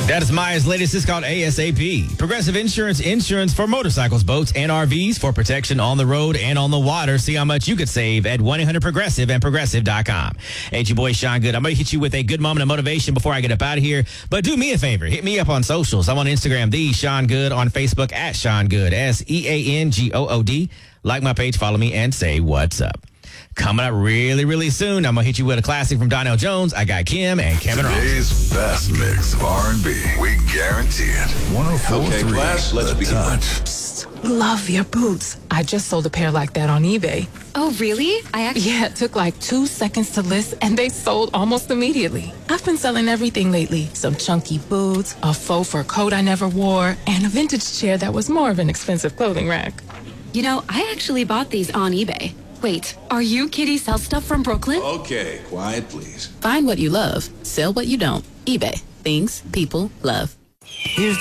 That is Maya's latest. It's called ASAP. Progressive Insurance for motorcycles, boats, and RVs for protection on the road and on the water. See how much you could save at 1-800-PROGRESSIVE and Progressive.com. Hey, it's your boy, Sean Good. I'm going to hit you with a good moment of motivation before I get up out of here. But do me a favor. Hit me up on socials. I'm on Instagram, the Sean Good, on Facebook, at Sean Good, SEANGOOD. Like my page, follow me, and say what's up. Coming up really, really soon, I'm going to hit you with a classic from Donnell Jones. I got Kim and Kevin Ross. Today's best mix of R&B. We guarantee it. 104.3. Okay, class, let's begin. Love your boots. I just sold a pair like that on eBay. Oh, really? Yeah, it took like 2 seconds to list, and they sold almost immediately. I've been selling everything lately. Some chunky boots, a faux fur coat I never wore, and a vintage chair that was more of an expensive clothing rack. You know, I actually bought these on eBay. Wait, are you Kitty Sell Stuff from Brooklyn? Okay, quiet, please. Find what you love. Sell what you don't. eBay. Things people love. Here's